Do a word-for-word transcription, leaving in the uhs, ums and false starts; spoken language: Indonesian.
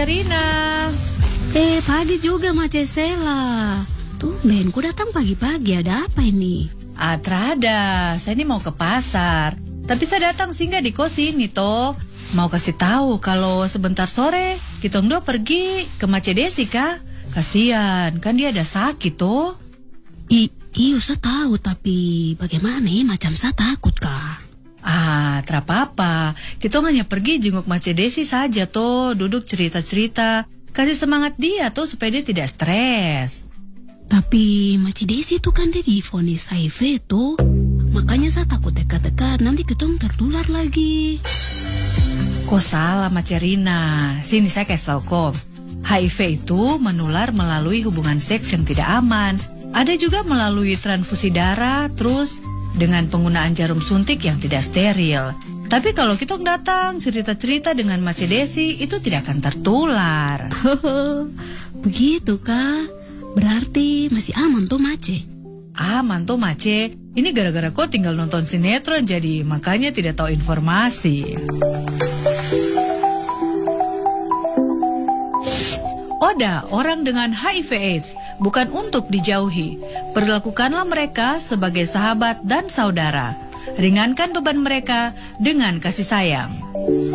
Rina. Eh, pagi juga Mace Sela. Tumben, ku datang pagi-pagi, ada apa ini? Ah, terada, saya ini mau ke pasar. Tapi saya datang singgah di kos ini toh. Mau kasih tahu kalau sebentar sore kita dua pergi ke Mace Desi kah? Kasian, kan dia ada sakit toh. I, iyo, saya tahu, tapi bagaimana ya? Macam saya takut kah? Ah, terapa-apa. Kita hanya pergi jenguk Mace Desi saja toh, duduk cerita-cerita. Kasih semangat dia tuh supaya dia tidak stres. Tapi Mace Desi itu kan dia divonis H I V tuh. Makanya saya takut dekat-dekat, nanti ketong tertular lagi. Kok salah Mace Rina? Sini saya kasih tahu kok. H I V itu menular melalui hubungan seks yang tidak aman. Ada juga melalui transfusi darah, terus dengan penggunaan jarum suntik yang tidak steril. Tapi kalau kita datang cerita-cerita dengan Mace Desi, itu tidak akan tertular. Begitu kah? Berarti masih aman tuh Mace? Aman tuh Mace. Ini gara-gara kau tinggal nonton sinetron jadi makanya tidak tahu informasi. Oda, orang dengan H I V AIDS bukan untuk dijauhi. Perlakukanlah mereka sebagai sahabat dan saudara. Ringankan beban mereka dengan kasih sayang.